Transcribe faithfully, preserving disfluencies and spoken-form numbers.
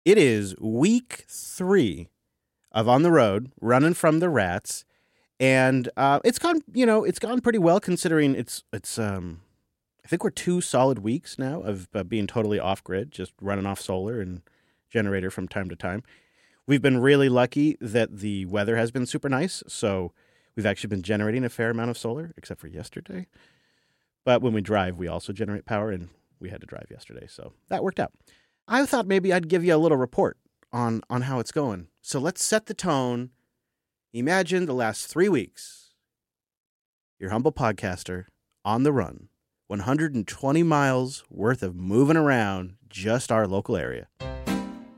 It is week three of On the Road, running from the rats, and uh, it's gone. You know, it's gone pretty well considering it's it's. Um, I think we're two solid weeks now of uh, being totally off grid, just running off solar and generator from time to time. We've been really lucky that the weather has been super nice, so we've actually been generating a fair amount of solar, except for yesterday. But when we drive, we also generate power, and we had to drive yesterday, so that worked out. I thought maybe I'd give you a little report on, on how it's going. So let's set the tone. Imagine the last three weeks. Your humble podcaster on the run. one hundred twenty miles worth of moving around just our local area.